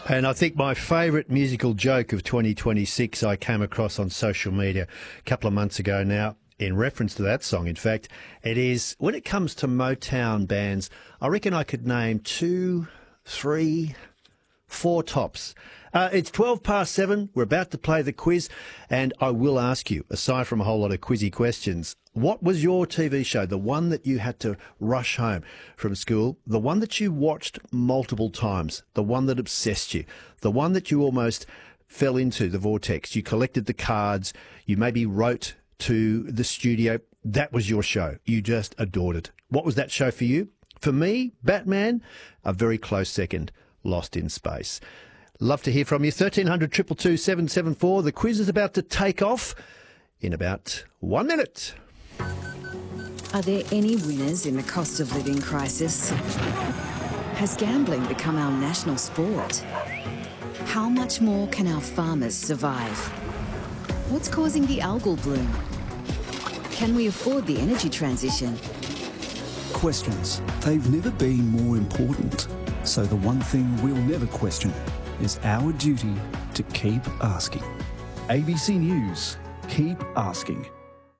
And I think my favourite musical joke of 2026 I came across on social media a couple of months ago now, in reference to that song, in fact. It is, when it comes to Motown bands, I reckon I could name 2, 3, 4 tops. It's 7:12. We're about to play the quiz, and I will ask you, aside from a whole lot of quizzy questions, what was your TV show, the one that you had to rush home from school, the one that you watched multiple times, the one that obsessed you, the one that you almost fell into the vortex? You collected the cards, you maybe wrote to the studio. That was your show. You just adored it. What was that show for you? For me, Batman, a very close second, Lost in Space. Love to hear from you. 1300 222 774. The quiz is about to take off in about 1 minute. Are there any winners in the cost of living crisis? Has gambling become our national sport? How much more can our farmers survive? What's causing the algal bloom? Can we afford the energy transition? Questions. They've never been more important. So the one thing we'll never question is our duty to keep asking. ABC News. Keep asking.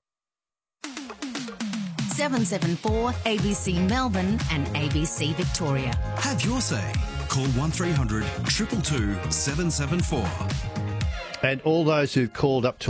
774 ABC Melbourne and ABC Victoria. Have your say. Call 1300 222 774. And all those who've called up to